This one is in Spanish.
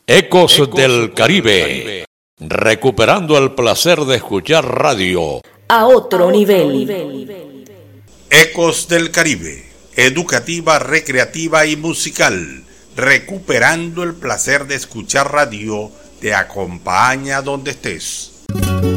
Ecos del Caribe, recuperando el placer de escuchar radio a otro nivel. Ecos del Caribe, educativa, recreativa y musical, recuperando el placer de escuchar radio, te acompaña donde estés.